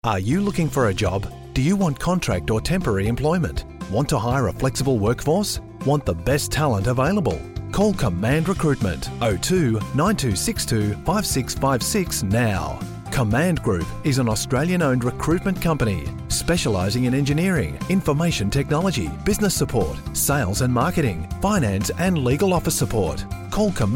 Are you looking for a job? Do you want contract or temporary employment? Want to hire a flexible workforce? Want the best talent available? Call Command Recruitment 02 9262 5656 now. Command Group is an Australian-owned recruitment company specialising in engineering, information technology, business support, sales and marketing, finance and legal office support. Call Command